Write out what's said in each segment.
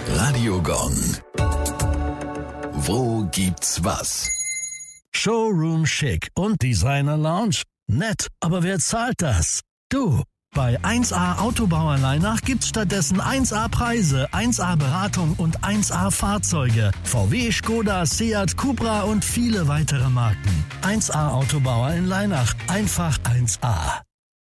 Radio Gong. Wo gibt's was? Showroom Chic und Designer Lounge. Nett, aber wer zahlt das? Du. Bei 1A Autobauer Leinach gibt's stattdessen 1A Preise, 1A Beratung und 1A Fahrzeuge. VW, Skoda, Seat, Cupra und viele weitere Marken. 1A Autobauer in Leinach. Einfach 1A.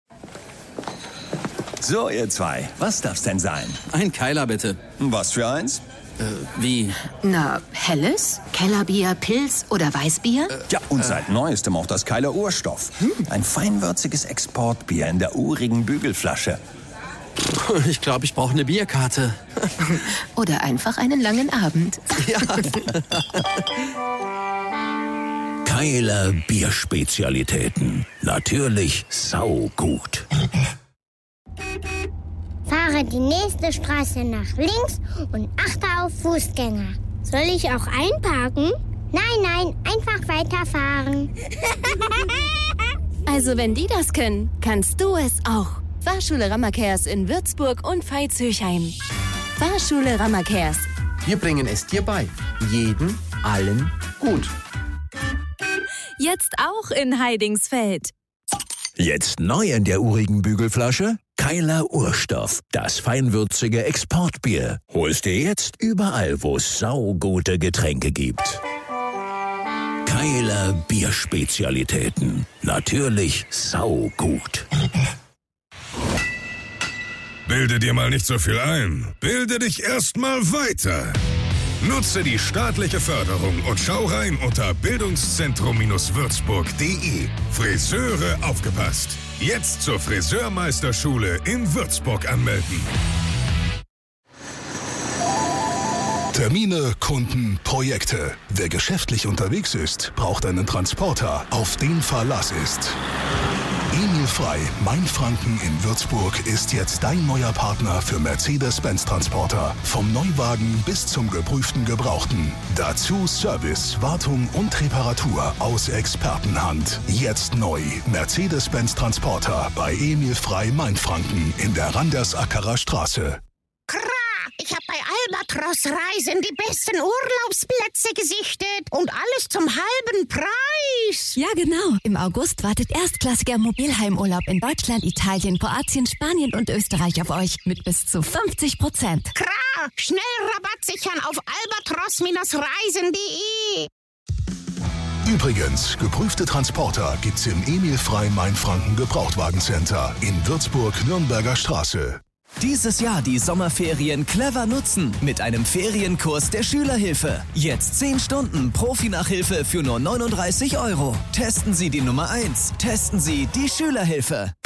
So, ihr zwei, was darf's denn sein? Ein Keiler, bitte. Was für eins? Wie? Na, helles? Kellerbier, Pilz oder Weißbier? Ja, und seit Neuestem auch das Keiler Urstoff. Ein feinwürziges Exportbier in der urigen Bügelflasche. Ich glaube, ich brauche eine Bierkarte. Oder einfach einen langen Abend. Ja. Keiler Bierspezialitäten. Natürlich saugut. Fahre die nächste Straße nach links und achte auf Fußgänger. Soll ich auch einparken? Nein, einfach weiterfahren. Also wenn die das können, kannst du es auch. Fahrschule Rammerkehrs in Würzburg und Veitshöchheim. Fahrschule Rammerkehrs. Wir bringen es dir bei. Jeden, allen, gut. Jetzt auch in Heidingsfeld. Jetzt neu in der urigen Bügelflasche? Keiler Urstoff, das feinwürzige Exportbier. Holst dir jetzt überall, wo es saugute Getränke gibt. Keiler Bierspezialitäten. Natürlich saugut. Bilde dir mal nicht so viel ein. Bilde dich erst mal weiter. Nutze die staatliche Förderung und schau rein unter bildungszentrum-würzburg.de. Friseure aufgepasst. Jetzt zur Friseurmeisterschule in Würzburg anmelden. Termine, Kunden, Projekte. Wer geschäftlich unterwegs ist, braucht einen Transporter, auf den Verlass ist. Emil Frei, Mainfranken in Würzburg, ist jetzt dein neuer Partner für Mercedes-Benz-Transporter. Vom Neuwagen bis zum geprüften Gebrauchten. Dazu Service, Wartung und Reparatur aus Expertenhand. Jetzt neu. Mercedes-Benz-Transporter bei Emil Frei, Mainfranken in der Randersackerer Straße. Ich habe bei Albatros Reisen die besten Urlaubsplätze gesichtet und alles zum halben Preis. Ja, genau. Im August wartet erstklassiger Mobilheimurlaub in Deutschland, Italien, Kroatien, Spanien und Österreich auf euch mit bis zu 50%. Schnell Rabatt sichern auf albatros-reisen.de. Übrigens, geprüfte Transporter gibt's im Emil Frei Mainfranken Gebrauchtwagencenter in Würzburg-Nürnberger Straße. Dieses Jahr die Sommerferien clever nutzen mit einem Ferienkurs der Schülerhilfe. Jetzt 10 Stunden Profi-Nachhilfe für nur 39 €. Testen Sie die Nummer 1. Testen Sie die Schülerhilfe.